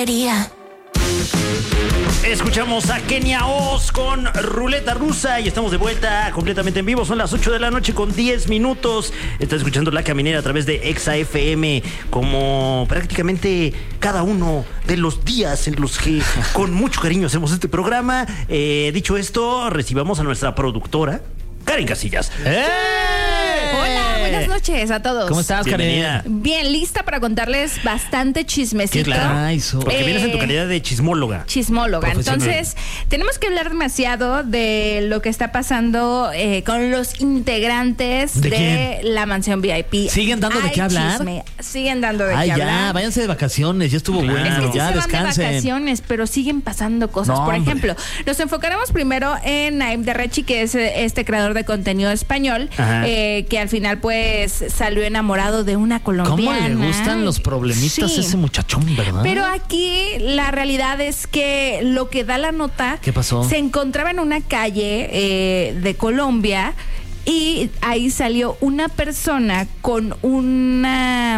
quería. Escuchamos a Kenia Oz con Ruleta Rusa y estamos de vuelta completamente en vivo. Son las 8 de la noche con 10 minutos. Estás escuchando La Caminera a través de Exa FM, como prácticamente cada uno de los días en los que con mucho cariño hacemos este programa. Dicho esto, recibamos a nuestra productora, Karen Casillas. Hola, buenas noches a todos. ¿Cómo estás, Karen? Bien, lista para contarles bastante chismecito. ¿Qué traes? Porque vienes en tu calidad de chismóloga. Chismóloga. Entonces, tenemos que hablar demasiado de lo que está pasando con los integrantes de la mansión VIP. ¿Siguen dando de qué hablar? Siguen dando de qué hablar. Ya, váyanse de vacaciones, ya estuvo bueno. Es que sí ya se van descansen. de vacaciones, pero siguen pasando cosas. No, por hombre. ejemplo, nos enfocaremos primero en Naim Darrechi, que es este creador de contenido español, que al final pues salió enamorado de una colombiana. ¿Cómo le gustan los problemitas Sí. a ese muchachón, verdad? Pero aquí la realidad es que lo que da la nota, ¿Qué pasó? Se encontraba en una calle de Colombia y ahí salió una persona con una,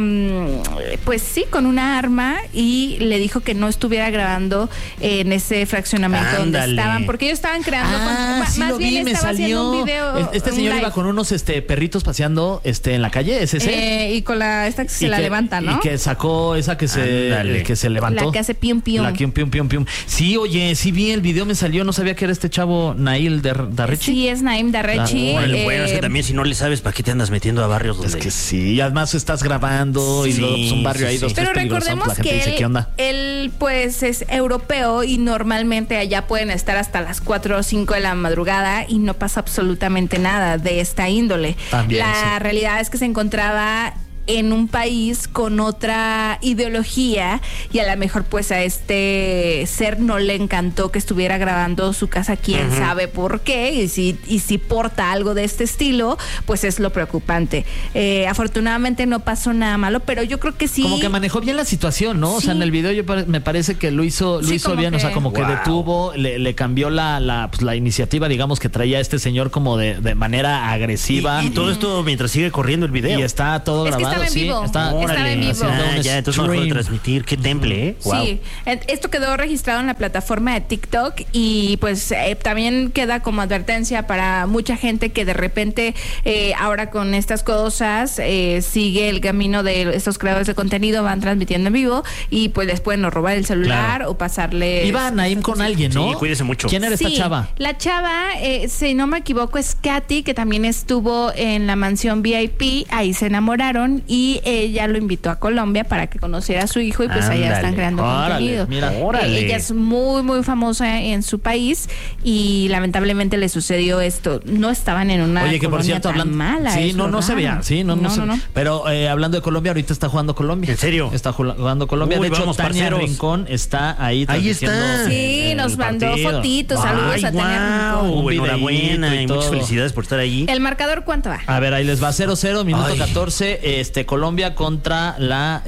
pues sí, con una arma y le dijo que no estuviera grabando en ese fraccionamiento donde estaban, porque ellos estaban creando, sí más lo bien vi, me estaba haciendo salió. un video. Este un señor live. iba con unos perritos paseando en la calle, ¿es ese? Y con esta que se la levanta, ¿no? Y que sacó esa que se levantó. La que hace pium pium. La que pium pium pium. Sí, oye, sí vi el video, me salió, no sabía que era este chavo Naim Darrechi. Sí, es Naim Darrechi. Bueno, es que también si no le sabes, ¿para qué te andas metiendo a barrios donde...? Es que sí, además estás grabando y luego es un barrio ahí dos, Pero tres peligrosos, recordemos la gente que dice, ¿qué onda? él pues es europeo y normalmente allá pueden estar hasta las 4 o 5 de la madrugada y no pasa absolutamente nada de esta índole. También, la realidad es que se encontraba en un país con otra ideología y a lo mejor pues a este ser no le encantó que estuviera grabando su casa, quién sabe por qué, y si porta algo de este estilo, pues es lo preocupante. Afortunadamente no pasó nada malo, pero yo creo que sí. Como que manejó bien la situación, ¿no? Sí. O sea, en el video me parece que lo hizo bien, o sea, como que detuvo, le cambió la iniciativa, digamos, que traía este señor como de manera agresiva. Y todo esto mientras sigue corriendo el video. Y está todo grabado. Estaba en vivo. Estaba en vivo. Ya, entonces no dejó de transmitir. Qué temple, ¿eh? Wow. Sí, esto quedó registrado en la plataforma de TikTok y pues también queda como advertencia para mucha gente que de repente ahora con estas cosas sigue el camino de estos creadores de contenido, van transmitiendo en vivo y pues les pueden o robar el celular o pasarle. Iba Naim con alguien, ¿no? Sí, cuídese mucho. ¿Quién era esta chava? La chava, si no me equivoco, es Katy, que también estuvo en la mansión VIP, ahí se enamoraron y ella lo invitó a Colombia para que conociera a su hijo y pues allá están creando contenido. Mira, ella es muy, muy famosa en su país y lamentablemente le sucedió esto. No estaban en una Oye, que por cierto, tan mala. Sí, no se veía. Sí, no. Pero hablando de Colombia, ahorita está jugando Colombia. ¿En serio? Está jugando Colombia. De hecho, vamos, Tania parceros. Rincón está ahí. Ahí está. Sí, nos mandó fotitos. Saludos a Tania Rincón. Enhorabuena y muchas felicidades por estar allí. ¿El marcador cuánto va? A ver, ahí les va 0-0, minuto 14, Colombia contra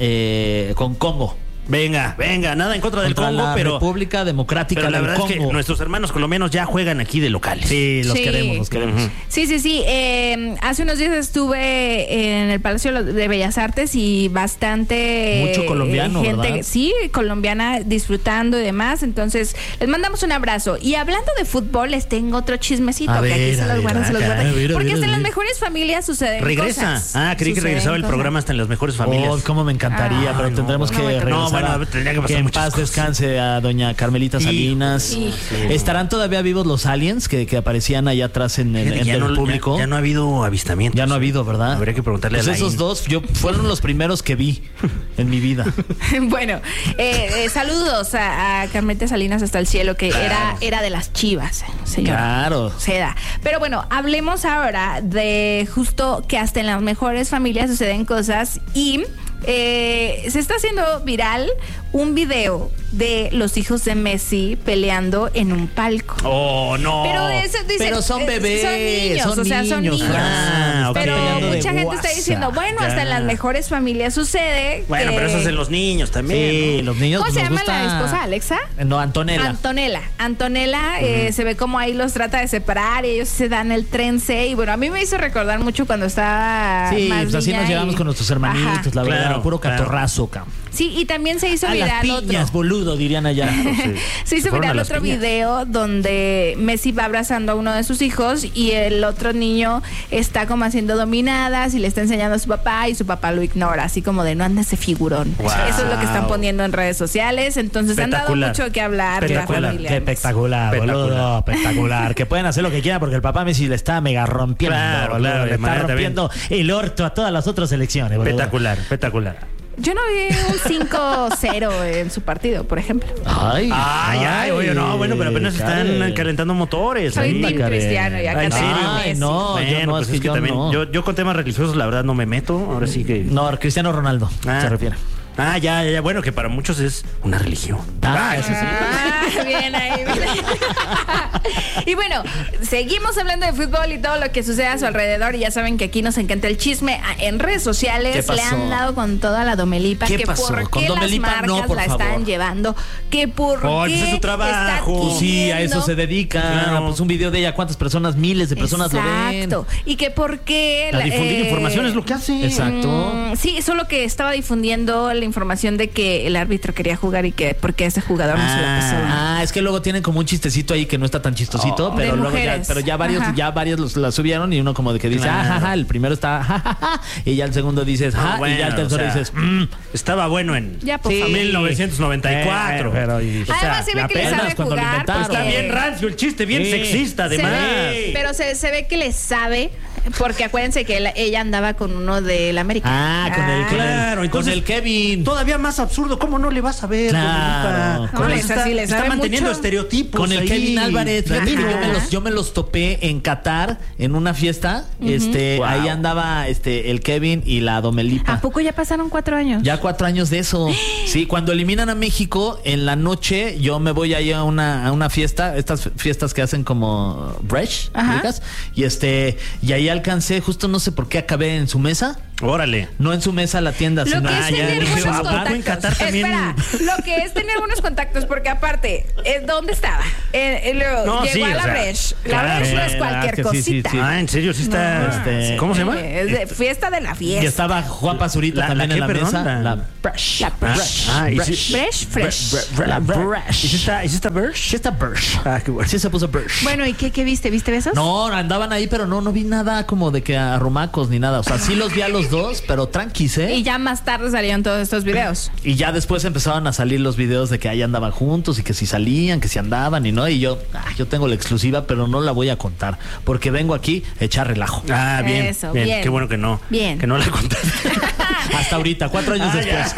con Congo. Venga, nada en contra del Congo, pero República Democrática pero la del verdad Congo. es que nuestros hermanos colombianos ya juegan aquí de locales. Sí, los queremos. Sí. Hace unos días estuve en el Palacio de Bellas Artes y bastante mucho colombiano, gente, ¿verdad? Sí, colombiana disfrutando y demás. Entonces, les mandamos un abrazo. Y hablando de fútbol, les tengo otro chismecito que aquí se los guardan. Porque hasta en las mejores familias suceden Regresa. cosas. Creí que regresaba el programa hasta en las mejores familias. Cómo me encantaría, pero tendremos que regresar. Tendría que pasar que en muchas paz cosas. descanse a doña Carmelita Salinas. Sí. ¿Estarán todavía vivos los aliens que aparecían allá atrás en el público? Ya no ha habido avistamientos. Ya no ha habido, ¿verdad? Habría que preguntarle a pues esos Laín. dos fueron los primeros que vi en mi vida. Bueno, saludos a Carmelita Salinas hasta el cielo, que era de las Chivas, señora. Claro. Seda. Pero bueno, hablemos ahora de justo que hasta en las mejores familias suceden cosas y se está haciendo viral un video de los hijos de Messi peleando en un palco. Oh, no. Pero son bebés, son niños. Ah, ok. Pero Peleando de mucha gente guasa. está diciendo, bueno, hasta en las mejores familias sucede. Bueno, pero eso es en los niños también. Sí, ¿no? los niños. ¿Cómo se nos llama gusta... la esposa, Alexa? No, Antonella. Antonella, se ve como ahí los trata de separar y ellos se dan el tren C. Y bueno, a mí me hizo recordar mucho cuando estaba Sí, más pues así niña nos llevamos con nuestros hermanitos, Ajá. la verdad, Claro, puro catorrazo, Sí, Sí, y también se hizo A viral las piñas, otro. boludo, dirían allá. Se hizo fueron a viral las otro piñas. video donde Messi va abrazando a uno de sus hijos y el otro niño está como haciendo dominadas y le está enseñando a su papá y su papá lo ignora, así como de no andes de figurón. Wow. Eso es lo que están poniendo en redes sociales, entonces han dado Espectacular. mucho que hablar de la Espectacular. familia. Qué espectacular, boludo, espectacular. Que pueden hacer lo que quieran porque el papá Messi le está mega rompiendo, Claro, boludo. claro, le de está manera rompiendo el orto a todas las otras selecciones, boludo. Espectacular. Yo no vi un 5-0 en su partido, por ejemplo. Ay, oye, no, bueno, pero apenas están Karen. calentando motores. Soy ahí. Team Karen. Cristiano y acá ¿en serio? tengo a Ay, Messi. no, Bueno, yo no, pues es que yo también, no. yo con temas religiosos la verdad no me meto, ahora sí que... No, Cristiano Ronaldo Ah. se refiere. Ya, bueno, que para muchos es una religión. Eso sí. Ah, bien ahí, bien ahí. Y bueno, seguimos hablando de fútbol y todo lo que sucede a su alrededor. Y ya saben que aquí nos encanta el chisme. En redes ¿Qué sociales pasó? le han dado con toda la Domelipa. ¿Qué que pasó? por Con qué Domelipa las marcas no, por la favor. están llevando. Que por Oye, qué ese es su trabajo. está Pues sí, a eso queriendo- se dedica. Claro. Pues un video de ella, ¿cuántas personas? Miles de personas lo ven. Exacto. Y que por qué... A difundir información es lo que hace. Exacto. Sí, solo que estaba difundiendo la información de que el árbitro quería jugar y que porque ese jugador no se la pasaba. Ah, es que luego tienen como un chistecito ahí que no está tan chistosito, pero De luego mujeres. ya Ajá. varios la subieron y uno como de que dice, Claro. jajaja, el primero está jajaja, y ya el segundo dices, Ah, y ya el tercero dices, estaba bueno en Ya, por favor. 1994. Además, se ve que le apenas sabe cuando lo jugar. inventaron. Está porque- bien rancio el chiste, bien Sí. sexista Se además. ve, pero se ve que le sabe, porque acuérdense que ella andaba con uno del América. Claro, con entonces el Kevin. Todavía más absurdo, ¿cómo no le vas a ver? Claro. Dominica? No, Con esa eso está, sí le está sabe manteniendo mucho. estereotipos. Con el ahí. Kevin Álvarez. Fíjate que Ajá. yo me los topé en Qatar en una fiesta. Wow. Ahí andaba el Kevin y la Domelipa. ¿A poco ya pasaron 4 años? Ya 4 años de eso. Sí, cuando eliminan a México, en la noche yo me voy ahí a una fiesta, estas fiestas que hacen como brunch, Ajá. ¿ubicas? Y ahí alcancé, justo no sé por qué acabé en su mesa. Órale. No en su mesa la tienda, Lo sino que es tener dije, buenos ¿a poco contactos. en Qatar también? Espera, lo que es tener buenos contactos, porque aparte, ¿dónde estaba? Luego No, llegó sí, a o la sea, Breche. La claro. Breche no es La cualquier que sí, sí, cosita. sí. En serio, sí está. ¿Cómo se llama? Es de fiesta de la Y fiesta. estaba Juan Pazurita ¿La también qué, en la perdón? mesa. La- La Bresh. La Breche. y sí- Breche fresh. La Bresh. ¿Y si está Birch? Sí está Bresh. Ah, qué bueno. Sí se puso Bresh. Bueno, ¿y qué viste? ¿Viste besos? No, andaban ahí, pero no vi nada como de que arrumacos ni nada. O sea, sí los vi a los dos, pero tranquis, ¿eh? Y ya más tarde salieron todos estos videos. Y ya después empezaban a salir los videos de que ahí andaban juntos y que si salían, que si andaban y no. Y yo tengo la exclusiva, pero no la voy a contar porque vengo aquí a echar relajo. Ah, bien. Eso, bien. bien. Qué bueno que no. Bien. Que no le contaste. Hasta ahorita, 4 años después.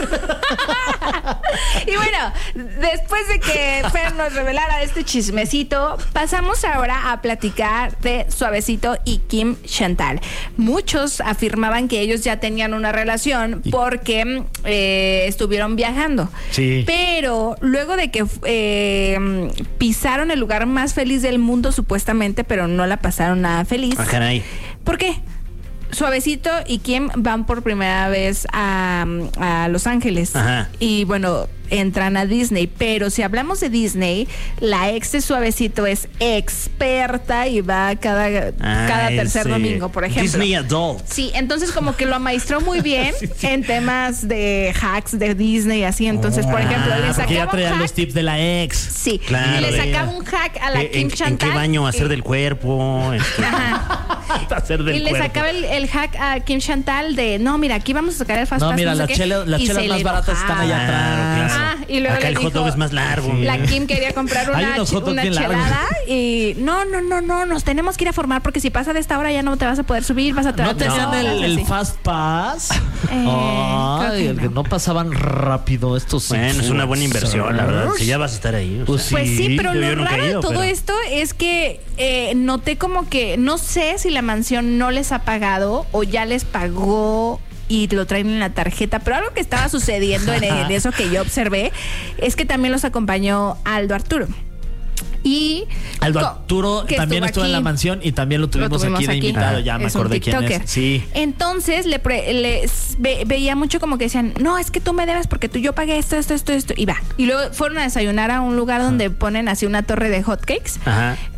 Y bueno, después de que Fer nos revelara este chismecito, pasamos ahora a platicar de Suavecito y Kim Chantal. Muchos afirmaban que ellos ya tenían una relación porque estuvieron viajando. Sí. Pero luego de que pisaron el lugar más feliz del mundo supuestamente, pero no la pasaron nada feliz. Ah, caray. ¿Por qué? Suavecito y Kim van por primera vez a Los Ángeles. Ajá. Y bueno, entran a Disney. Pero si hablamos de Disney, la ex de Suavecito es experta y va cada tercer domingo, por ejemplo. Disney Adult. Sí, entonces como que lo amaestró muy bien en temas de hacks de Disney y así. Entonces, por ejemplo, le Porque ya sacaba un traían hack. los tips de la ex. Sí, Claro, y le de- sacaba un hack a la Kim ¿En Chantal. qué baño hacer del cuerpo? Ajá. Hacer del Y le cuerpo. sacaba el hack a Kim Chantal de, no, mira, aquí vamos a sacar el fast No, pass, mira, sé las qué. chelas Y se más le baratas están allá enojaba. atrás. Claro. Y luego Acá le el hot dog dijo, es más largo. La Kim quería comprar Hay una, unos hot dogs una bien largos. chelada y no, nos tenemos que ir a formar porque si pasa de esta hora ya no te vas a poder subir, vas a ¿No tenían el Fast Pass? creo que El que no pasaban rápido estos. Bueno, es una buena inversión, la verdad. influencers. Si ya vas a estar ahí. o Pues sea. Pues sí, pero Yo lo nunca he raro de ido, todo pero- esto es que noté como que, no sé si la mansión no les ha pagado o ya les pagó y lo traen en la tarjeta, pero algo que estaba sucediendo en eso que yo observé es que también los acompañó Aldo Arturo. Y Aldo Arturo que también estuvo en la aquí. mansión y también lo tuvimos aquí de invitado. Ya me Es un acordé quién tiktoker. es. Sí. Entonces veía mucho como que decían, no, es que tú me debes porque yo pagué esto. Y va. Y luego fueron a desayunar a un lugar donde ponen así una torre de hotcakes. Ajá.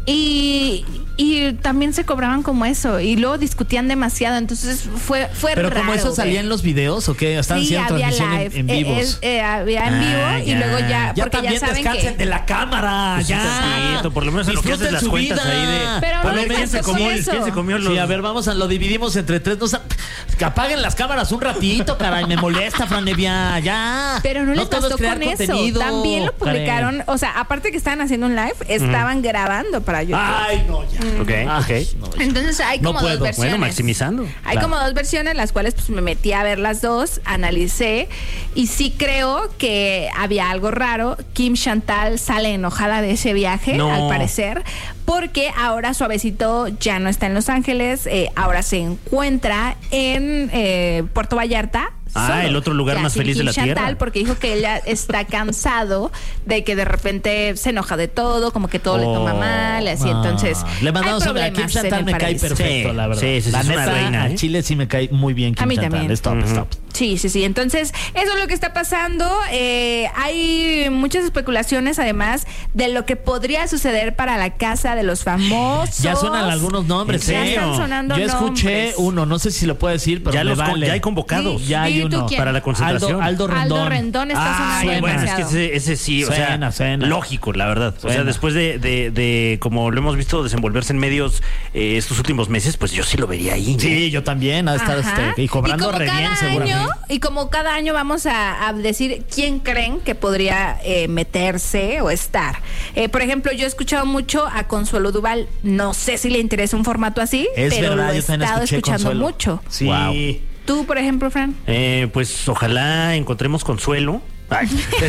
Y también se cobraban como eso. Y luego discutían demasiado. Entonces fue Pero raro. como eso salía en los videos o qué? Estaban haciendo transmisión en vivos. Había en vivo y luego ya. Ya porque también ya saben descansen que de la cámara. Pues ya. por lo menos en lo que haces las cuentas ahí de. Pero a ver, no ¿quién se comió los? Sí, a ver, lo dividimos entre tres. Que apaguen las cámaras un ratito, caray. Me molesta, Fran Evia. Ya. Pero no les todo bastó es crear con contenido, eso. También lo publicaron. Karen. O sea, aparte que estaban haciendo un live, estaban grabando para YouTube. Ay, no, ya. Ok. No, Entonces hay No como puedo. dos versiones. Bueno, maximizando. Hay Claro. como dos versiones, las cuales pues me metí a ver las dos, analicé y sí creo que había algo raro. Kim Chantal sale enojada de ese viaje, No. al parecer, porque ahora Suavecito ya no está en Los Ángeles, ahora se encuentra en Puerto Vallarta. Solo. El otro lugar Ya, más sin feliz de Kim la Chantal, tierra. porque dijo que ella está cansado de que de repente se enoja de todo, como que todo le toma mal, así. Entonces, le mandamos hay a Kim problemas Chantal, en me el cae paraíso. perfecto, Sí, la verdad. sí, La es una neta, reina, a Chile sí me cae muy bien Kim A mí Chantal. también. Stop. Sí. Entonces, eso es lo que está pasando. Hay muchas especulaciones, además, de lo que podría suceder para la casa de los famosos. Ya suenan algunos nombres, Ya ¿eh? están sonando Yo escuché nombres. uno, no sé si lo puedo decir, pero Ya me vale. ya hay convocados. Sí. Ya hay ¿Y tú uno. quién? Para la concentración. Aldo Rendón. Aldo Rendón está sonando Bueno, es demasiado. que ese sí, o sea, Suena. lógico, la verdad. O sea, Suena. después de como lo hemos visto desenvolverse en medios estos últimos meses, pues yo sí lo vería ahí. ¿no? Sí, yo también. Ha de estar Ajá. y cobrando como re bien, cada seguramente. año, y como cada año vamos a decir quién creen que podría meterse o estar. Por ejemplo, yo he escuchado mucho a Consuelo Duval. No sé si le interesa un formato así, Es pero verdad, lo he yo también estado escuché escuchando Consuelo. mucho. Sí. Wow. Tú, por ejemplo, Fran. Pues ojalá encontremos consuelo. Ay.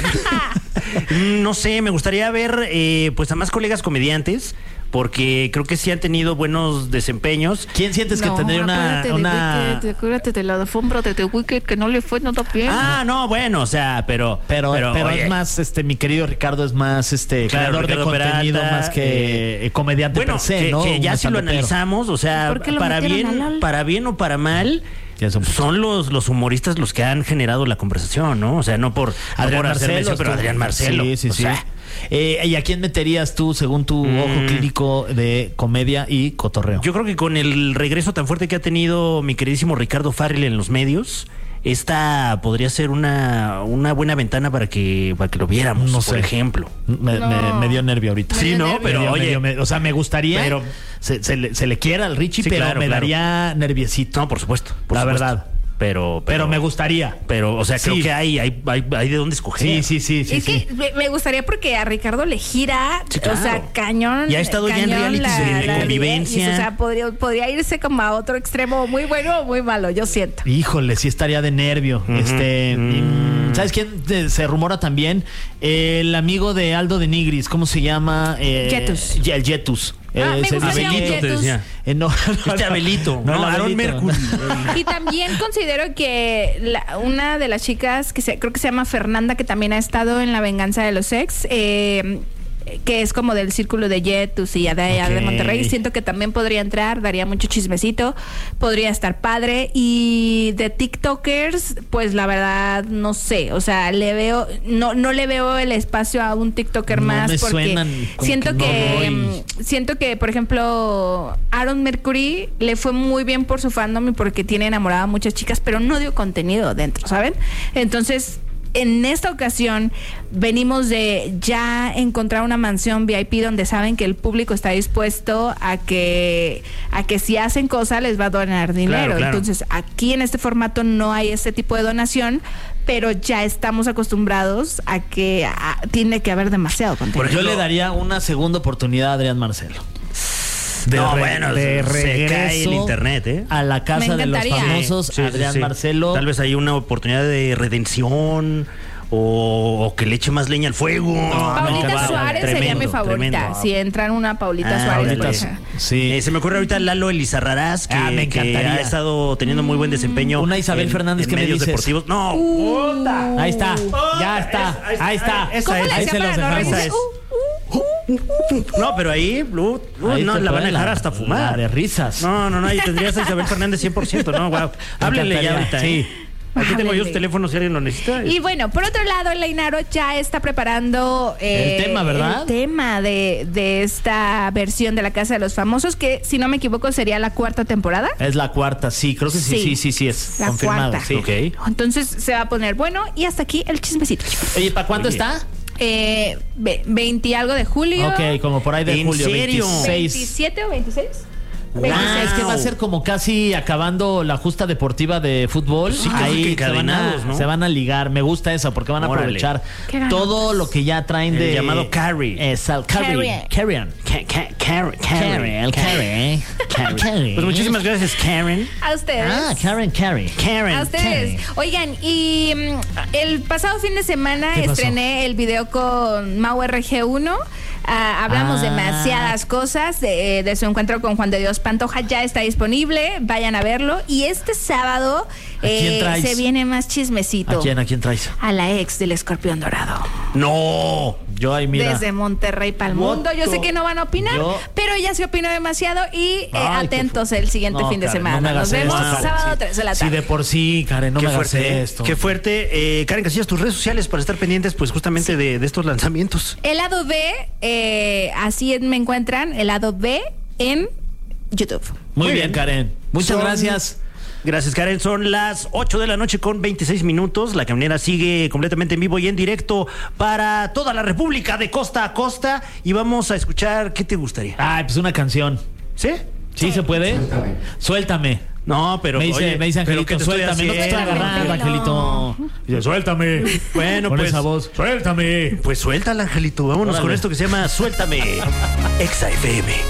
No sé, me gustaría ver pues a más colegas comediantes, porque creo que sí han tenido buenos desempeños. ¿Quién sientes que tendría Acuérdate de la alfombra de The Wicked, que no le fue nada bien. No, bueno, o sea, pero Pero oye, es más, mi querido Ricardo es más creador Ricardo de contenido Peralta, más que comediante bueno, per se, ¿no? que ya Un si lo estandopero. analizamos, o sea, ¿Por qué lo metieron a LOL? para bien o para mal, son los humoristas los que han generado la conversación, ¿no? O sea, no por Adrián hacer Marcelo, mención, pero Adrián Marcelo. Sí. O sea, ¿Y a quién meterías tú, según tu ojo clínico de comedia y cotorreo? yo creo que con el regreso tan fuerte que ha tenido mi queridísimo Ricardo Farrell en los medios, esta podría ser una buena ventana para que lo viéramos, No sé. por ejemplo. Me dio nervio ahorita. Sí, no, pero oye, o sea, me gustaría, pero- se le quiera al Richie, Sí, pero claro, me claro. daría nerviosito. no, por supuesto. La verdad. Pero me gustaría. Pero, o sea, creo Sí. que hay de dónde escoger. Sí. Es que me gustaría, porque a Ricardo le gira, Sí, claro. o sea, cañón. Ya ha estado ya en cañón realities de convivencia. y, o sea, podría irse como a otro extremo, muy bueno o muy malo, yo siento. Híjole, sí estaría de nervio. ¿Sabes quién se rumora también? El amigo de Aldo de Nigris, ¿cómo se llama? Jetus. El Jetus. Me gustaría Abelito un te Jetus. decía. No, Este Abelito, no, el Aaron Abelito. Mercury. Y también considero que una de las chicas, creo que se llama Fernanda, que también ha estado en La Venganza de los Ex, que es como del círculo de Jetus y allá de Ok. Monterrey, siento que también podría entrar, daría mucho chismecito, podría estar padre. Y de TikTokers, pues la verdad no sé, o sea, no le veo el espacio a un TikToker No más, me porque suenan, como siento que no voy. siento que, por ejemplo, Aaron Mercury le fue muy bien por su fandom y porque tiene enamorada a muchas chicas, pero no dio contenido dentro, ¿saben? Entonces, en esta ocasión venimos de ya encontrar una mansión VIP donde saben que el público está dispuesto a que si hacen cosas les va a donar dinero. Claro. Entonces, aquí en este formato no hay este tipo de donación, pero ya estamos acostumbrados a que tiene que haber demasiado contenido. Por ejemplo, Yo le daría una segunda oportunidad a Adrián Marcelo. Se cae el internet, ¿eh? A la casa de los encantaría. famosos, Sí, sí, Adrián sí. Marcelo. Tal vez hay una oportunidad de redención o que le eche más leña al fuego. Paulita wow, Suárez sería mi favorita. tremendo. Si entran una Paulita Suárez, órale. pues, Sí. Se me ocurre ahorita Lalo Elizarrarás, que, Me que encantaría. ha estado teniendo muy buen desempeño. Una Isabel en- Fernández, en ¿qué me medios dices? deportivos. No, puta. Ahí está, ya está, ahí está. ¿cómo le ahí hacía se los para no dejamos. reírse? No, pero ahí, Ahí no, te la van a puede dejar hasta la fumar. de risas. No, ahí tendrías a Isabel Fernández 100%, ¿no? Wow. Háblenle ya encantaría, ahorita. sí. Aquí tengo yo Háblenle. su teléfono si alguien lo necesita. Y bueno, por otro lado, Leinaro ya está preparando El tema, ¿verdad? El tema de esta versión de La Casa de los Famosos, que si no me equivoco sería la 4ª temporada. Es la 4ª, sí, creo que sí es La confirmado. 4ª. Sí. Ok. Entonces se va a poner bueno. Y hasta aquí el chismecito. Oye, ¿para cuándo Oye. está? 20 y algo de julio. Ok, como por ahí de ¿En julio, serio? 26. 27 o 26. Ah, es que va a ser como casi acabando la justa deportiva de fútbol. Sí, casi que ahí encadenados, ¿no? se van a ligar. Me gusta eso porque van a Órale. aprovechar Qué ganas. todo lo que ya traen El de llamado carry. El carry. Carry. Karen. Pues muchísimas gracias, Karen. A ustedes. Ah, Karen. A ustedes. Oigan, y el pasado fin de semana ¿Qué pasó? estrené el video con Mau RG1. Hablamos demasiadas cosas de su encuentro con Juan de Dios Pantoja. Ya está disponible, vayan a verlo. Y este sábado ¿A quién traes? se viene más chismecito. ¿A quién traes? A la ex del Escorpión Dorado. No. Yo ahí mira. Desde Monterrey para el mundo. Yo sé que no van a opinar, pero ella se opinó demasiado. Y Ay, atentos el siguiente No, fin de Karen, semana. no me hagas Nos vemos esto, Karen. sábado Sí. 3 de la Sí, tarde. de por sí, Karen, no Qué me hagas fuerte, esto. Qué fuerte. Karen Casillas, tus redes sociales para estar pendientes, pues justamente de estos lanzamientos. El lado B, así me encuentran, el lado B en YouTube. Muy Muy bien, bien. Karen. Muchas Son- gracias. Gracias, Karen. Son las 8 de la noche con 26 minutos. La Caminera sigue completamente en vivo y en directo para toda la República de costa a costa. Y vamos a escuchar, ¿qué te gustaría? Ay, pues una canción. ¿Sí? ¿Sí se puede? Suéltame. No, pero Me dice ¿pero Angelito, qué te estoy suéltame. No te estoy haciendo? agarrando, Angelito. Dice, suéltame. Bueno, Con pues, esa voz. Suéltame. pues suéltala, Angelito. Vámonos Órale. con esto que se llama Suéltame. Exa FM.